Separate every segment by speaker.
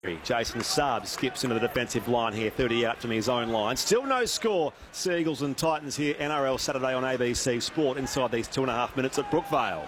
Speaker 1: Jason Saab skips into the defensive line here, 30 out from his own line. Still no score. Seagulls and Titans here, NRL Saturday on ABC Sport inside these 2.5 minutes at Brookvale.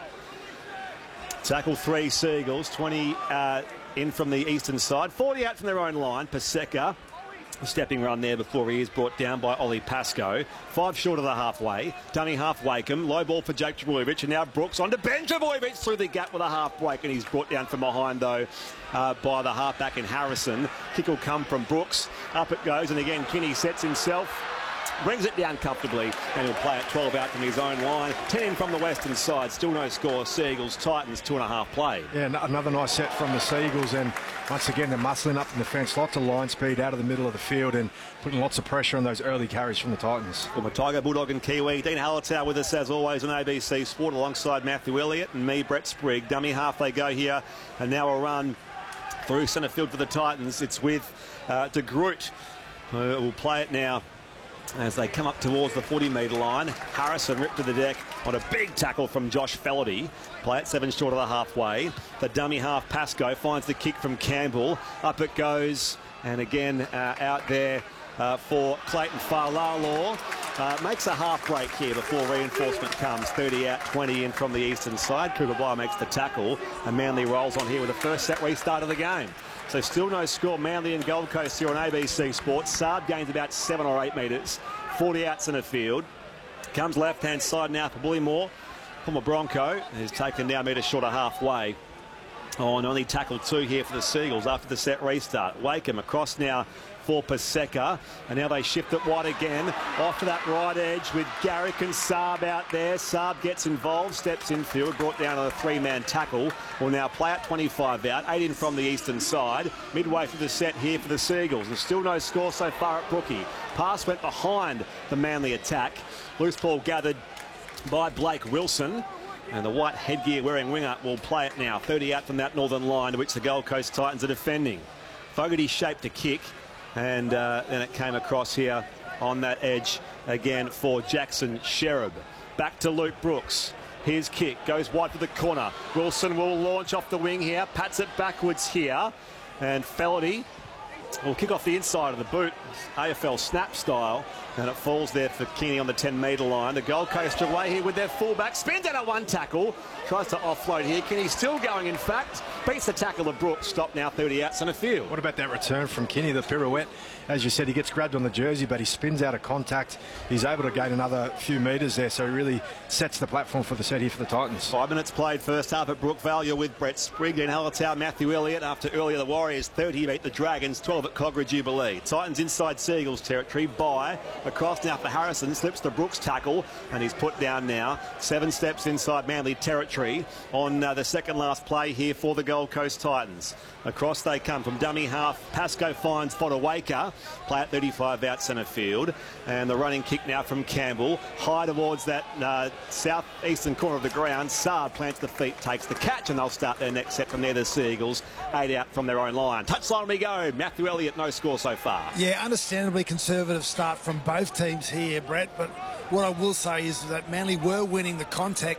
Speaker 1: Tackle 3 Seagulls, 20 in from the eastern side, 40 out from their own line. Paseka, a stepping run there before he is brought down by Ollie Pascoe. 5 short of the halfway. Dummy half Wakeham. Low ball for Jake Trbojevic. And now Brooks on to Ben Trbojevic through the gap with a half break. And he's brought down from behind, though, by the halfback in Harrison. Kick will come from Brooks. Up it goes. And again, Kinney sets himself. Brings it down comfortably, and he'll play it 12 out from his own line. 10 in from the western side. Still no score. Seagulls, Titans, 2.5 play.
Speaker 2: Yeah, another nice set from the Seagulls, and once again they're muscling up in the fence. Lots of line speed out of the middle of the field and putting lots of pressure on those early carries from the Titans.
Speaker 1: Well, Tiger, Bulldog and Kiwi. Dean Hallertau with us as always on ABC Sport alongside Matthew Elliott and me, Brett Sprigg. Dummy half they go here, and now a run through centre field for the Titans. It's with De Groot, who will play it now as they come up towards the 40-metre line. Harrison ripped to the deck on a big tackle from Josh Fellerty. Play it 7 short of the halfway. The dummy half Pascoe finds the kick from Campbell. Up it goes, and again out there for Clayton Falalaw. Makes a half break here before reinforcement comes. 30 out, 20 in from the eastern side. Cooper Bleier makes the tackle, and Manly rolls on here with the first set restart of the game. So still no score. Manly and Gold Coast here on ABC Sports. Saab gains about 7 or 8 metres. 40 outs in the field. Comes left-hand side now for Bullimore. Former Bronco is taken down metre short of halfway. Oh, and only tackle 2 here for the Seagulls after the set restart. Wakeham across now for Paseka, and now they shift it wide again. Off to that right edge with Garrick and Saab out there. Saab gets involved, steps infield, brought down on a 3-man tackle. Will now play out 25 out, 8 in from the eastern side. Midway through the set here for the Seagulls, and still no score so far at Brookie. Pass went behind the Manly attack. Loose ball gathered by Blake Wilson. And the white headgear wearing winger will play it now. 30 out from that northern line to which the Gold Coast Titans are defending. Fogarty shaped a kick, and then it came across here on that edge again for Jackson Sherab. Back to Luke Brooks. His kick goes wide for the corner. Wilson will launch off the wing here, pats it backwards here, and Fellerty will kick off the inside of the boot, AFL snap style, and it falls there for Keaney on the 10-metre line. The Gold Coast away here with their fullback. Spins out a 1 tackle. Tries to offload here. Keaney still going, in fact. Beats the tackle of Brooks. Stop now, 30 out centre field.
Speaker 2: What about that return from Keaney, the pirouette? As you said, he gets grabbed on the jersey, but he spins out of contact. He's able to gain another few metres there, so he really sets the platform for the set here for the Titans.
Speaker 1: 5 minutes played first half at Brookvale. You're with Brett Sprigg and Hallertau, Matthew Elliott. After earlier the Warriors 30 beat the Dragons 12 at Cogra Jubilee. Titans inside Seagulls territory. By across now for Harrison, slips the Brooks tackle, and he's put down now. 7 steps inside Manly territory on the second last play here for the Gold Coast Titans. Across they come from dummy half. Pascoe finds Fodawaker. Play at 35 out centre field, and the running kick now from Campbell. High towards that south-eastern corner of the ground. Saab plants the feet, takes the catch, and they'll start their next set from there, the Seagulls. 8 out from their own line. Touchline we go. Matthew Elliott, no score so far.
Speaker 3: Yeah, understandably conservative start from both teams here, Brett, but what I will say is that Manly were winning the contact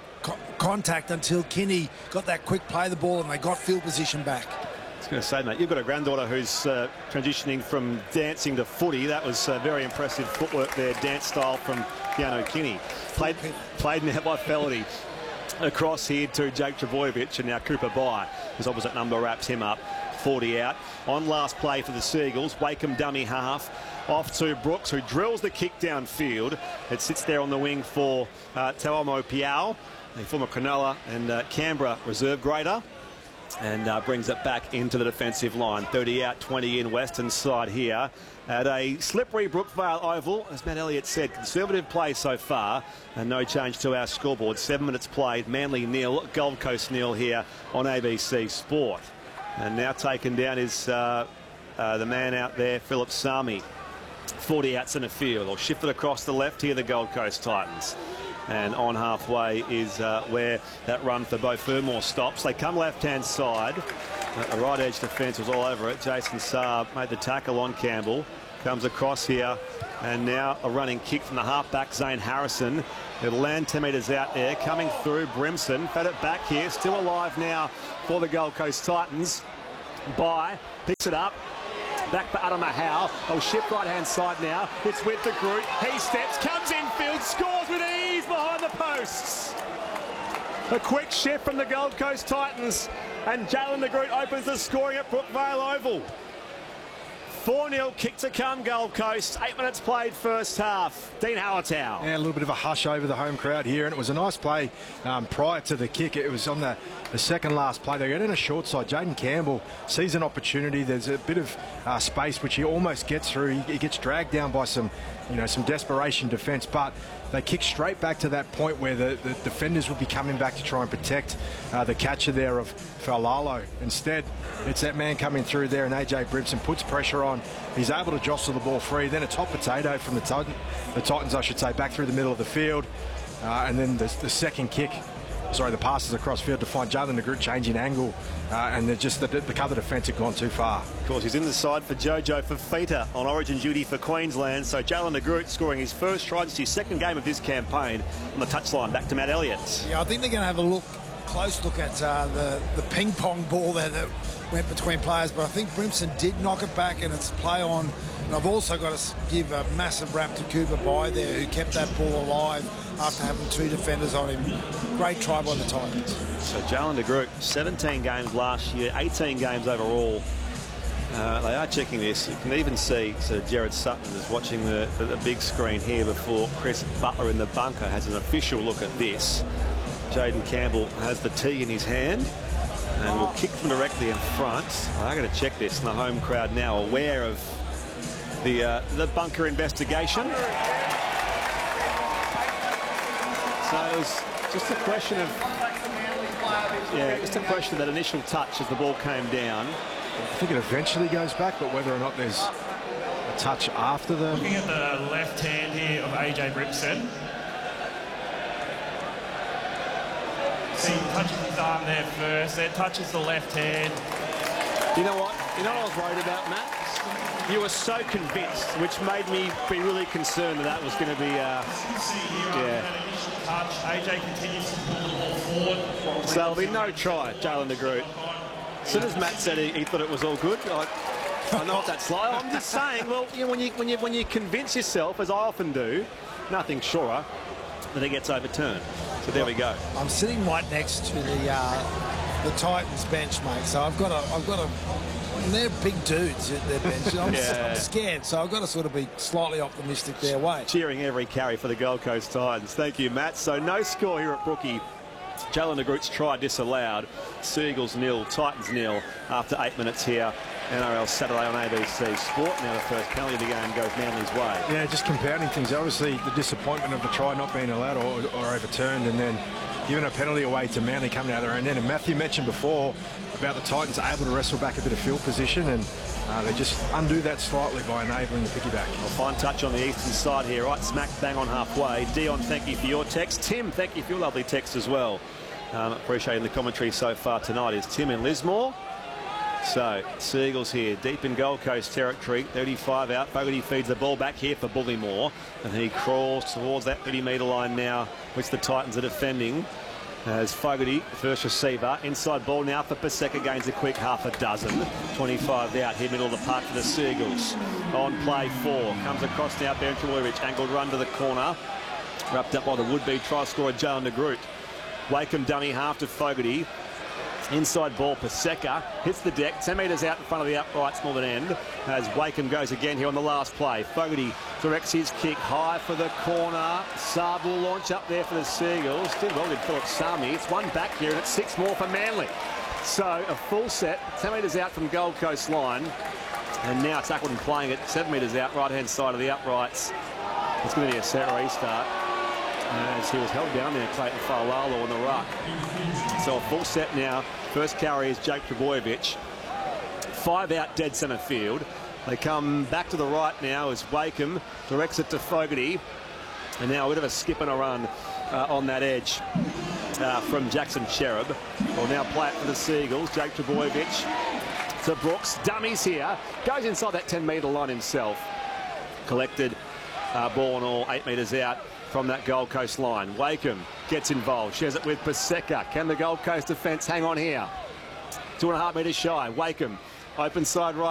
Speaker 3: until Kinney got that quick play the ball and they got field position back.
Speaker 1: I was going to say, mate, you've got a granddaughter who's transitioning from dancing to footy. That was very impressive footwork there, dance style from Keanu Kinney. Played now by Fellerty. Across here to Jake Trbojevic, and now Cooper Bleier, his opposite number, wraps him up. 40 out. On last play for the Seagulls, Wakeham dummy half. Off to Brooks, who drills the kick downfield. It sits there on the wing for Tauamo Piao, the former Cronulla and Canberra reserve grader, and brings it back into the defensive line. 30 out, 20 in, western side here at a slippery Brookvale Oval. As Matt Elliott said, conservative play so far, and no change to our scoreboard. 7 minutes played, Manly 0, Gold Coast 0 here on ABC Sport. And now taken down is the man out there, Philip Sami. 40 out centre field, or shifted across the left here, the Gold Coast Titans. And on halfway is where that run for Beau Fermor stops. They come left-hand side. The right edge defence was all over it. Jason Saab made the tackle on Campbell. Comes across here, and now a running kick from the halfback, Zane Harrison. It'll land 10 metres out there. Coming through, Brimson. Fed it back here. Still alive now for the Gold Coast Titans. by, picks it up. Back for Adama Howe. Oh, shift right-hand side now. It's with the Groot. He steps, comes infield, scores with ease behind the posts. A quick shift from the Gold Coast Titans, and Jalen de Groot opens the scoring at Brookvale Oval. 4-0 kick to come, Gold Coast. 8 minutes played first half. Dean Hallertau.
Speaker 2: Yeah, a little bit of a hush over the home crowd here, and it was a nice play prior to the kick. It was on the second last play. They get in a short side. Jaden Campbell sees an opportunity. There's a bit of space which he almost gets through. He gets dragged down by some desperation defence, but they kick straight back to that point where the defenders would be coming back to try and protect the catcher there of Faulalo. Instead, it's that man coming through there, and AJ Brimson puts pressure on. He's able to jostle the ball free. Then a top potato from the Titans, I should say, back through the middle of the field. And then the second kick, the passes across field to find Jalen de Groot changing angle. And the cover defence had gone too far.
Speaker 1: Of course, he's in the side for Jojo Fifita on origin duty for Queensland. So Jalen de Groot scoring his first try, it's his second game of this campaign on the touchline. Back to Matt Elliott.
Speaker 3: Yeah, I think they're going to have a close look at the ping pong ball there that went between players, but I think Brimson did knock it back, and it's play on. And I've also got to give a massive rap to Cooper By there, who kept that ball alive after having 2 defenders on him. Great try by the Titans.
Speaker 1: So Jalen de Groot, 17 games last year, 18 games overall. They are checking this. You can even see Jared Sutton is watching the big screen here before Chris Butler in the bunker has an official look at this. Jaden Campbell has the tee in his hand and will kick them directly in front. I'm going to check this, and the home crowd now aware of the bunker investigation. So it was just a question of that initial touch as the ball came down.
Speaker 2: I think it eventually goes back, but whether or not there's a touch after the...
Speaker 4: Looking at the left hand here of AJ Brimson. He touches his arm there first, then touches the left hand.
Speaker 1: You know what? You know what I was worried about, Matt? You were so convinced, which made me be really concerned that was going to be...
Speaker 4: Touch. AJ continues to pull the ball forward.
Speaker 1: So there'll be no try, Jalen de Groot. As soon as Matt said he thought it was all good, I know what that's like. I'm just saying, well, when you convince yourself, as I often do, nothing surer, that it gets overturned. So there we go.
Speaker 3: I'm sitting right next to the Titans bench, mate. So I've got a and they're big dudes at their bench. I'm scared, so I've got to sort of be slightly optimistic their way.
Speaker 1: Cheering every carry for the Gold Coast Titans. Thank you, Matt. So no score here at Brookie. Jalen de Groot's try disallowed. Seagulls 0, Titans 0 after 8 minutes here. NRL Saturday on ABC Sport. Now the first penalty of the game goes Manly's way.
Speaker 2: Yeah, just compounding things. Obviously, the disappointment of the try not being allowed or overturned, and then giving a penalty away to Manly coming out there. And then Matthew mentioned before about the Titans able to wrestle back a bit of field position, and they just undo that slightly by enabling the piggyback.
Speaker 1: A fine touch on the eastern side here, right smack bang on halfway. Dion, thank you for your text. Tim, thank you for your lovely text as well. Appreciating the commentary so far tonight is Tim in Lismore. So, Seagulls here, deep in Gold Coast territory, 35 out. Fogarty feeds the ball back here for Bullymore, and he crawls towards that 30-metre line now, which the Titans are defending. As Fogarty, first receiver, inside ball now for Paseka, gains a quick half a dozen. 25 out, here middle of the park for the Seagulls. On play 4, comes across now, Beran Trbojevic, angled run to the corner. Wrapped up by the would-be try scorer, Jalen de Groot. Wakeham dummy half to Fogarty. Inside ball, Paseka hits the deck, 10 metres out in front of the uprights, northern end, as Wakeham goes again here on the last play. Fogarty directs his kick high for the corner. Saab will launch up there for the Seagulls. Did well, did Philip Sami. It's one back here, and it's 6 more for Manly. So a full set, 10 metres out from Gold Coast line, and now Tackleton playing it 7 metres out, right-hand side of the uprights. It's going to be a set restart, as he was held down there, Clayton Faulalo on the ruck. So a full set now. First carry is Jake Trbojevic. 5 out, dead centre field. They come back to the right now as Wakeham directs it to Fogarty. And now a bit of a skip and a run on that edge from Jackson Cherub. Will now play it for the Seagulls. Jake Trbojevic to Brooks. Dummies here. Goes inside that 10-metre line himself. Collected ball and all 8 metres out from that Gold Coast line. Wakeham gets involved, shares it with Paseka. Can the Gold Coast defence hang on here? 2.5 metres shy. Wakeham, open side right.